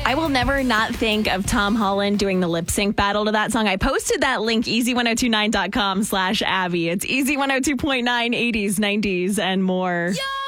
I will never not think of Tom Holland doing the lip sync battle to that song. I posted that link, easy1029.com/Abby. It's easy 102.9, 80s, 90s, and more. Yo!